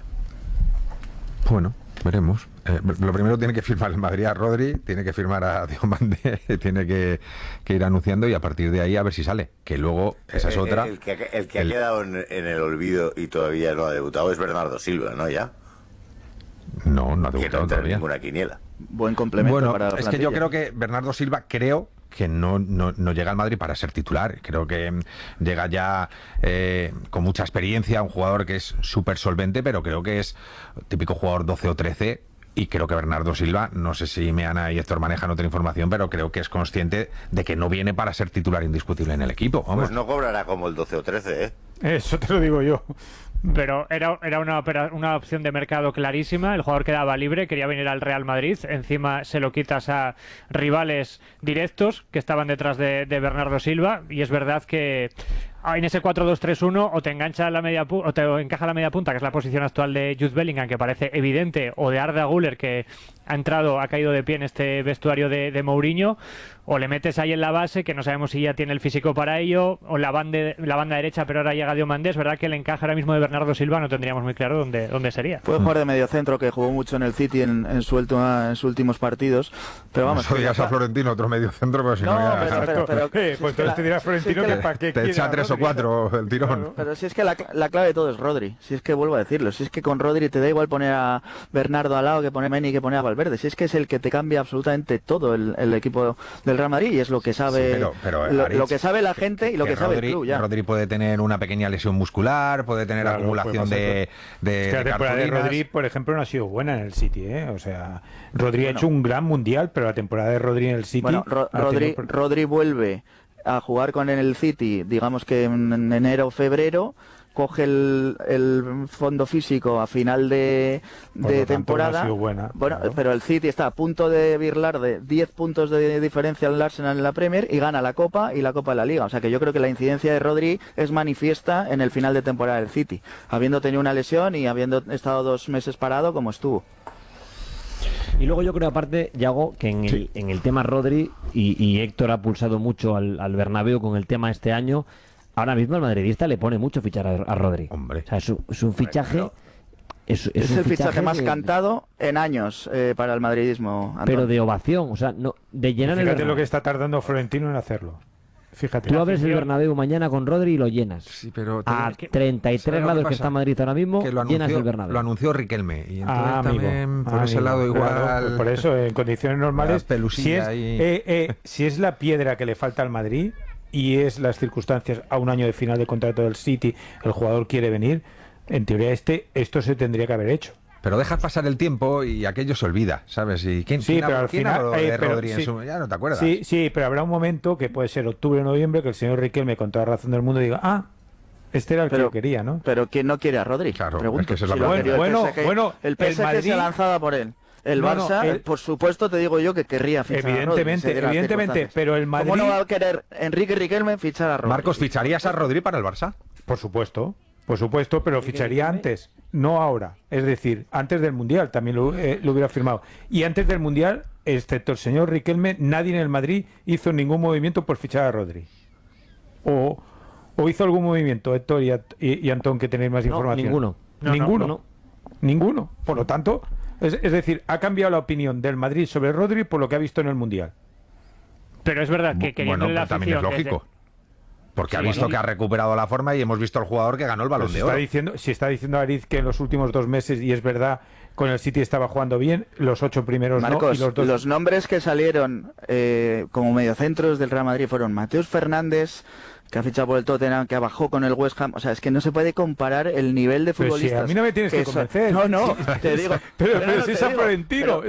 Bueno, veremos. Lo primero tiene que firmar el Madrid a Rodri, tiene que firmar a Diomandé, tiene que ir anunciando y a partir de ahí a ver si sale. Que luego, esa es otra. El que ha quedado en el olvido y todavía no ha debutado es Bernardo Silva, ¿no? Ya. No ha debutado todavía. Ninguna quiniela. Buen complemento para la plantilla. Es que yo creo que Bernardo Silva, que no llega al Madrid para ser titular. Creo que llega ya con mucha experiencia, un jugador que es súper solvente, pero creo que es típico jugador 12 o 13. Y creo que Bernardo Silva, no sé si Meana y Héctor manejan otra información, pero creo que es consciente de que no viene para ser titular indiscutible en el equipo. Vamos. Pues no cobrará como el 12 o 13, ¿eh? Eso te lo digo yo. Pero era una opción de mercado clarísima. El jugador quedaba libre, quería venir al Real Madrid. Encima se lo quitas a rivales directos que estaban detrás de Bernardo Silva. Y es verdad que en ese 4-2-3-1 o te engancha la media o te encaja la media punta, que es la posición actual de Jude Bellingham, que parece evidente, o de Arda Güler, que ha caído de pie en este vestuario de Mourinho, o le metes ahí en la base, que no sabemos si ya tiene el físico para ello, o la banda derecha, pero ahora llega Diomandé. Es verdad que el encaje ahora mismo de Bernardo Silva no tendríamos muy claro dónde sería. Puede jugar de medio centro, que jugó mucho en el City en sus últimos partidos, pero vamos. No odias a Florentino, otro medio centro, pero si no ya... Pero, pues entonces te dirá Florentino que para qué te echa 3 o 4 el tirón. Claro, pero si es que la clave de todo es Rodri, si es que vuelvo a decirlo, si es que con Rodri te da igual poner a Bernardo al lado que poner a Meni que poner a Valverde, si es que es el que te cambia absolutamente todo el equipo del Real Madrid, y es lo que sabe lo que sabe la gente y lo que sabe el club. Ya. Rodri puede tener una pequeña lesión muscular, puede tener acumulación de la temporada de Rodri, por ejemplo, no ha sido buena en el City, ¿eh? O sea, Rodri ha hecho un gran mundial, pero la temporada de Rodri en el City... Bueno, Rodri vuelve a jugar con el City, digamos que en enero o febrero, coge el fondo físico a final de temporada. No buena, bueno, claro. Pero el City está a punto de birlar de 10 puntos de diferencia al Arsenal en la Premier y gana la Copa y la Copa de la Liga. O sea que yo creo que la incidencia de Rodri es manifiesta en el final de temporada del City, habiendo tenido una lesión y habiendo estado 2 meses parado como estuvo. Y luego yo creo, aparte, Yago, que en el tema Rodri, y Héctor ha pulsado mucho al Bernabéu con el tema este año, ahora mismo el madridista le pone mucho fichar a Rodri. Hombre. O sea, es un fichaje... Es el fichaje más cantado en años para el madridismo, Antón. Pero de ovación, o sea, no, de llenar el Fíjate Bernabéu. lo que está tardando Florentino en hacerlo. Fíjate. Tú abres el Bernabéu mañana con Rodri y lo llenas. Sí, pero a 33 grados que está Madrid ahora mismo, llenas el Bernabéu. Lo anunció Riquelme. Y entonces amigo, también por ese lado igual... Claro, por eso, en condiciones normales, si es la piedra que le falta al Madrid y es las circunstancias a un año de final de contrato del City, el jugador quiere venir, en teoría esto se tendría que haber hecho. Pero dejas pasar el tiempo y aquello se olvida, ¿sabes? ¿Y quién pero al final habló de Rodri en su... Ya no te acuerdas. Sí, pero habrá un momento que puede ser octubre o noviembre que el señor Riquelme, con toda razón del mundo, diga, este era el que yo quería, ¿no? Pero ¿quién no quiere a Rodri? Claro, pregunto. es que El PSG Madrid, se lanzaba por él. El Barça, por supuesto, te digo yo que querría fichar a Rodri. Evidentemente, pero el Madrid... ¿Cómo no va a querer Enrique Riquelme fichar a Rodri? Marcos, ¿ficharías a Rodri para el Barça? Por supuesto, pero ficharía antes, no ahora. Es decir, antes del Mundial también lo hubiera firmado. Y antes del Mundial, excepto el señor Riquelme, nadie en el Madrid hizo ningún movimiento por fichar a Rodri. ¿O hizo algún movimiento, Héctor y Antón, que tenéis más información? Ninguno. Ninguno. Por lo tanto, es decir, ha cambiado la opinión del Madrid sobre Rodri por lo que ha visto en el Mundial. Pero es verdad que queriendo la también es lógico. Porque ha visto que ha recuperado la forma y hemos visto al jugador que ganó el Balón de Oro. Si está diciendo Ariz que en los últimos 2 meses, y es verdad, con el City estaba jugando bien, los 8 primeros Marcos, no, y los nombres que salieron como mediocentros del Real Madrid fueron Mateus Fernández, que ha fichado por el Tottenham, que bajó con el West Ham. O sea, es que no se puede comparar el nivel de futbolistas. Pero si a mí no me tienes que convencer. No, te digo. Pero si es a Florentino,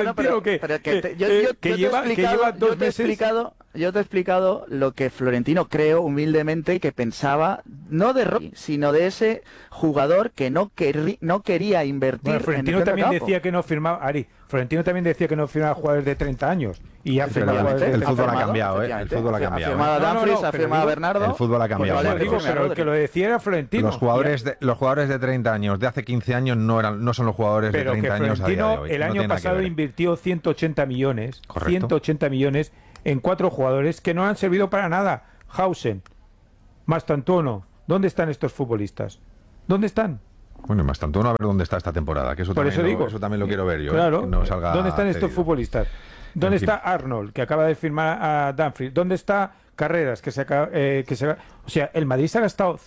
que lleva 2 meses... Yo te he explicado lo que Florentino, creo humildemente, que pensaba, no de Rodri, sino de ese jugador que no quería invertir Florentino en el también campo. decía que no firmaba, Florentino también decía que no firmaba jugadores de 30 años. Y ha firmado el fútbol ha cambiado, El fútbol ha cambiado. Ha firmado a Dumfries, ha firmado a Bernardo. El fútbol ha cambiado. Pero el que lo decía era Florentino. Los jugadores de 30 años, de hace 15 años, no son los jugadores de 30 años a día de hoy. El año pasado invirtió 180 millones. Correcto. 180 millones en 4 jugadores que no han servido para nada. Hausen, Mastantuono, ¿dónde están estos futbolistas? ¿Dónde están? Bueno, Mastantuono, a ver dónde está esta temporada, que eso también lo quiero ver yo. Claro, que no salga ¿dónde están cedido. estos futbolistas? ¿Dónde está Arnold, que acaba de firmar a Dumfries? ¿Dónde está Carreras, o sea, el Madrid se ha gastado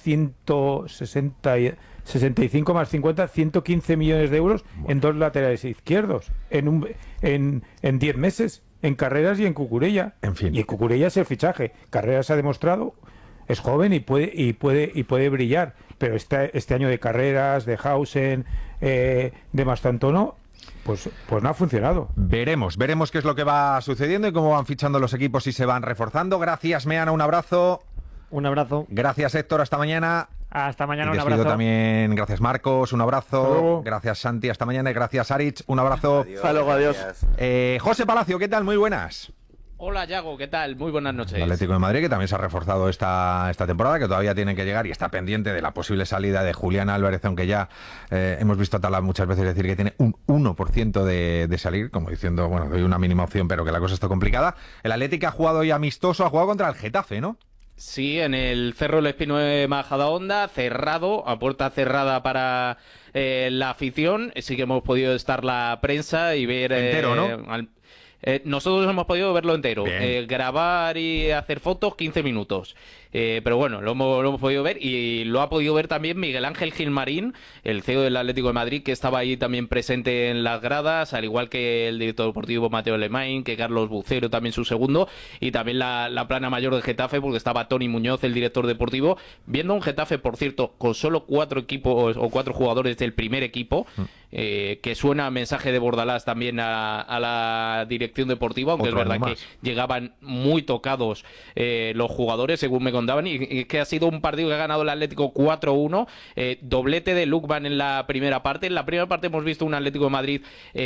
65 más 50, 115 millones de euros en 2 laterales izquierdos en 10 meses? En Carreras y en Cucurella. En fin. Y en Cucurella es el fichaje. Carreras ha demostrado, es joven y puede brillar. Pero este año de Carreras, de Hausen, de Mastantuono, pues no ha funcionado. Veremos qué es lo que va sucediendo y cómo van fichando los equipos y se van reforzando. Gracias, Meana, un abrazo. Un abrazo. Gracias, Héctor, hasta mañana. Hasta mañana, y un abrazo. También, gracias Marcos, un abrazo. Gracias Santi, hasta mañana. Y gracias Aritz, un abrazo. Hasta luego, adiós. José Palacio, ¿qué tal? Muy buenas. Hola, Yago, ¿qué tal? Muy buenas noches. El Atlético de Madrid, que también se ha reforzado esta temporada, que todavía tiene que llegar y está pendiente de la posible salida de Julián Álvarez, aunque ya hemos visto a Tala muchas veces decir que tiene un 1% de salir, como diciendo, bueno, doy una mínima opción, pero que la cosa está complicada. El Atlético ha jugado hoy amistoso, ha jugado contra el Getafe, ¿no? Sí, en el Cerro del Espino de Majadahonda, cerrado, a puerta cerrada para la afición. Sí que hemos podido estar la prensa y ver... Entero, ¿no? Nosotros hemos podido verlo entero, grabar y hacer fotos 15 minutos, pero bueno, lo hemos podido ver y lo ha podido ver también Miguel Ángel Gilmarín, el CEO del Atlético de Madrid, que estaba ahí también presente en las gradas, al igual que el director deportivo Mateo Lemain, que Carlos Bucero, también su segundo, y también la plana mayor del Getafe, porque estaba Tony Muñoz, el director deportivo, viendo un Getafe, por cierto, con solo 4 equipos o 4 jugadores del primer equipo, que suena a mensaje de Bordalás también a la dirección deportiva, aunque Otro es verdad que llegaban muy tocados los jugadores, según me contaban, y que ha sido un partido que ha ganado el Atlético 4-1, doblete de Lookman en la primera parte. En la primera parte hemos visto un Atlético de Madrid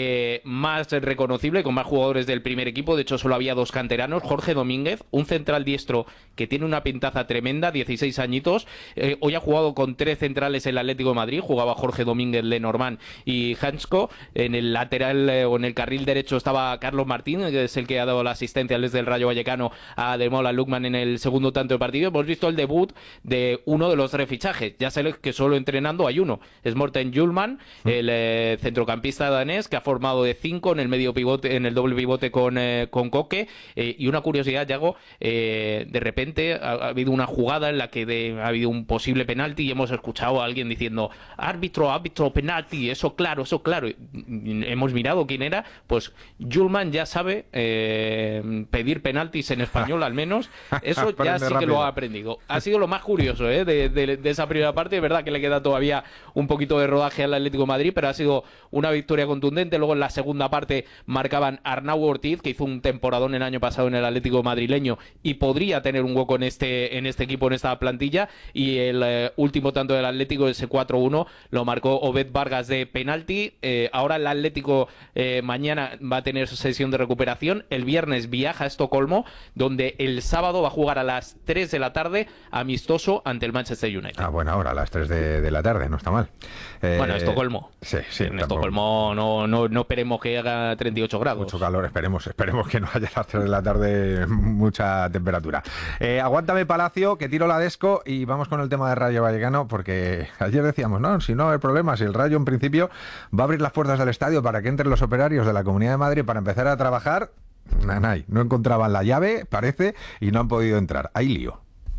más reconocible, con más jugadores del primer equipo. De hecho, solo había 2 canteranos, Jorge Domínguez, un central diestro que tiene una pintaza tremenda, 16 añitos. Hoy ha jugado con 3 centrales el Atlético de Madrid, jugaba Jorge Domínguez, Lenormand y Hansko. En el lateral o en el carril derecho estaba Carlos Martín, que es el que ha dado la asistencia desde el Rayo Vallecano a Ademola Lookman en el segundo tanto de partido. Hemos visto el debut de uno de los 3 fichajes. Ya sabéis que solo entrenando hay uno. Es Morten Hjulmand, el centrocampista danés, que ha formado de 5 en el medio pivote, en el doble pivote con Koke. Y una curiosidad, Yago, de repente ha habido una jugada en la que ha habido un posible penalti y hemos escuchado a alguien diciendo árbitro, penalti, eso claro. Y hemos mirado quién era, pues Hjulmand ya sabe pedir penaltis en español, al menos. Eso ya sí que lo ha aprendido. Ha sido lo más curioso de esa primera parte. Es verdad que le queda todavía un poquito de rodaje al Atlético de Madrid, pero ha sido una victoria contundente. Luego en la segunda parte marcaban Arnau Ortiz, que hizo un temporadón el año pasado en el Atlético madrileño y podría tener un hueco en este equipo, en esta plantilla. Y el último tanto del Atlético, ese 4-1, lo marcó Obed Vargas de penalti. Ahora el Atlético mañana va a tener sesión de recuperación. El viernes viaja a Estocolmo, donde el sábado va a jugar a las 3 de la tarde, amistoso ante el Manchester United. Ah, bueno, ahora a las 3 de la tarde, no está mal. Bueno, Estocolmo. Sí. En Estocolmo no esperemos que haga 38 grados. Mucho calor, esperemos que no haya a las 3 de la tarde mucha temperatura. Aguántame, Palacio, que tiro la desco y vamos con el tema de Rayo Vallecano, porque ayer decíamos, no, si no hay problema, si el Rayo en principio va a abrir las puertas del estadio para que entren los operarios de la Comunidad de Madrid para empezar a trabajar. Nanay, no encontraban la llave, parece, y no han podido entrar. Hay lío.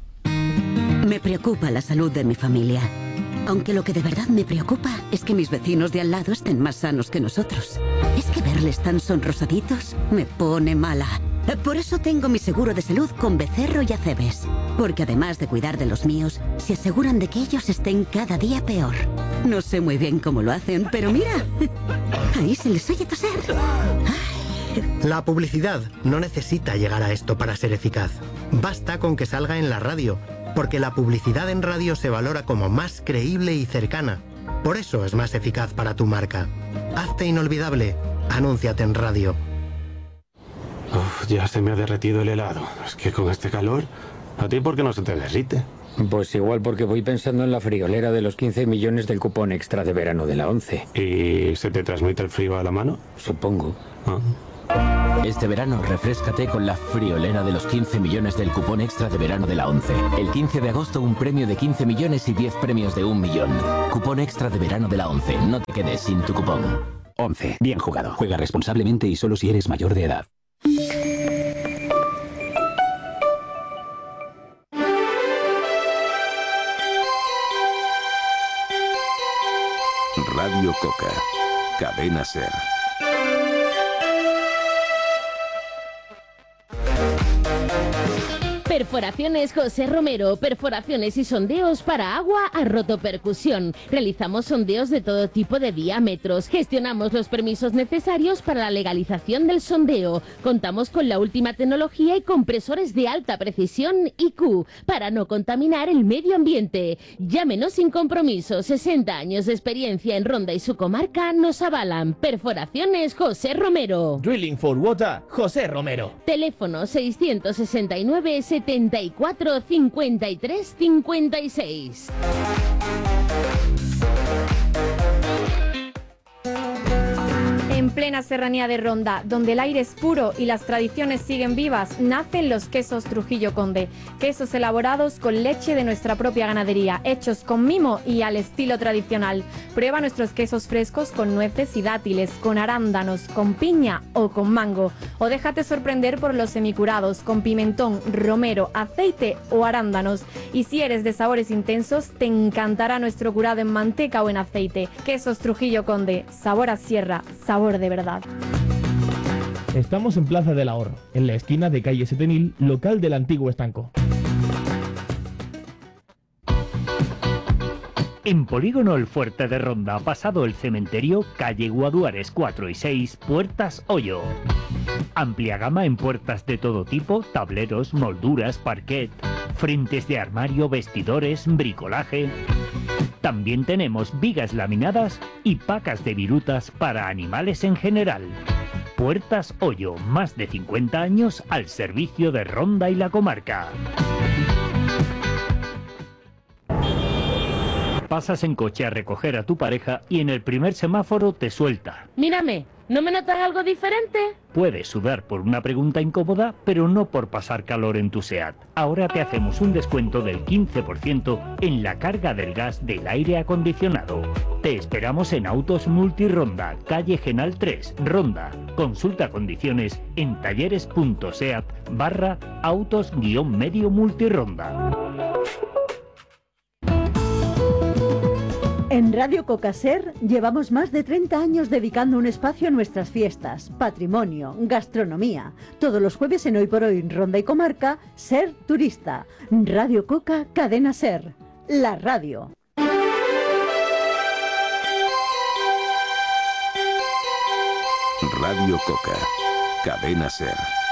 Me preocupa la salud de mi familia. Aunque lo que de verdad me preocupa es que mis vecinos de al lado estén más sanos que nosotros. Es que verles tan sonrosaditos me pone mala. Por eso tengo mi seguro de salud con Becerro y Acebes. Porque además de cuidar de los míos, se aseguran de que ellos estén cada día peor. No sé muy bien cómo lo hacen, pero mira, ahí se les oye toser. La publicidad no necesita llegar a esto para ser eficaz. Basta con que salga en la radio, porque la publicidad en radio se valora como más creíble y cercana. Por eso es más eficaz para tu marca. Hazte inolvidable. Anúnciate en radio. Uf, ya se me ha derretido el helado. Es que con este calor, ¿a ti por qué no se te derrite? Pues igual porque voy pensando en la friolera de los 15 millones del cupón extra de verano de la 11. ¿Y se te transmite el frío a la mano? Supongo. Este verano refréscate con la friolera de los 15 millones del cupón extra de verano de la 11. El 15 de agosto un premio de 15 millones y 10 premios de 1 millón. Cupón extra de verano de la 11. No te quedes sin tu cupón. 11. Bien jugado. Juega responsablemente y solo si eres mayor de edad. Radio Coca. Cadena SER. Perforaciones José Romero, perforaciones y sondeos para agua a rotopercusión. Realizamos sondeos de todo tipo de diámetros, gestionamos los permisos necesarios para la legalización del sondeo. Contamos con la última tecnología y compresores de alta precisión IQ para no contaminar el medio ambiente. Llámenos sin compromiso, 60 años de experiencia en Ronda y su comarca nos avalan. Perforaciones José Romero. Drilling for Water José Romero. Teléfono 669 74 53 56. En plena serranía de Ronda, donde el aire es puro y las tradiciones siguen vivas, nacen los quesos Trujillo Conde. Quesos elaborados con leche de nuestra propia ganadería, hechos con mimo y al estilo tradicional. Prueba nuestros quesos frescos con nueces y dátiles, con arándanos, con piña o con mango. O déjate sorprender por los semicurados, con pimentón, romero, aceite o arándanos. Y si eres de sabores intensos, te encantará nuestro curado en manteca o en aceite. Quesos Trujillo Conde, sabor a sierra, sabor de verdad. Estamos en Plaza del Ahorro, en la esquina de calle 7000, local del antiguo estanco. En Polígono El Fuerte de Ronda, pasado el cementerio, calle Guaduares 4 y 6, Puertas Hoyo. Amplia gama en puertas de todo tipo, tableros, molduras, parquet, frentes de armario, vestidores, bricolaje. También tenemos vigas laminadas y pacas de virutas para animales en general. Puertas Hoyo, más de 50 años al servicio de Ronda y la comarca. Pasas en coche a recoger a tu pareja y en el primer semáforo te suelta. Mírame, ¿no me notas algo diferente? Puedes sudar por una pregunta incómoda, pero no por pasar calor en tu SEAT. Ahora te hacemos un descuento del 15% en la carga del gas del aire acondicionado. Te esperamos en Autos Multironda, calle Genal 3, Ronda. Consulta condiciones en talleres.seat/autos-medio multironda. En Radio Coca-Ser llevamos más de 30 años dedicando un espacio a nuestras fiestas, patrimonio, gastronomía. Todos los jueves en Hoy por Hoy, Ronda y Comarca, Ser Turista. Radio Coca, Cadena Ser. La radio. Radio Coca, Cadena Ser.